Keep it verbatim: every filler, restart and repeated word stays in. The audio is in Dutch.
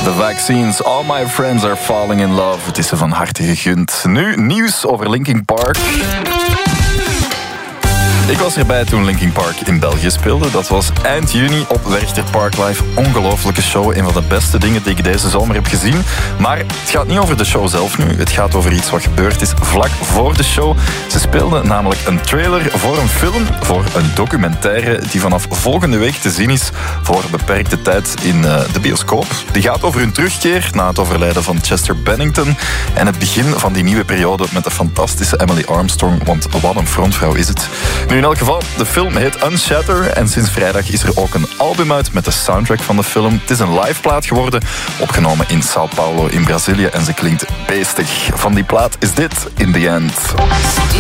The Vaccines, All My Friends Are Falling in Love. Het is ze van harte gegund. Nu nieuws over Linkin Park. Ik was erbij toen Linkin Park in België speelde. Dat was eind juni op Werchter Park Live. Ongelooflijke show. Een van de beste dingen die ik deze zomer heb gezien. Maar het gaat niet over de show zelf nu. Het gaat over iets wat gebeurd is vlak voor de show. Ze speelden namelijk een trailer voor een film, voor een documentaire die vanaf volgende week te zien is voor beperkte tijd in de bioscoop. Die gaat over hun terugkeer na het overlijden van Chester Bennington en het begin van die nieuwe periode met de fantastische Emily Armstrong, want wat een frontvrouw is het. Nu, in elk geval, de film heet Unshatter en sinds vrijdag is er ook een album uit met de soundtrack van de film. Het is een live plaat geworden, opgenomen in Sao Paulo in Brazilië en ze klinkt beestig. Van die plaat is dit, In The End.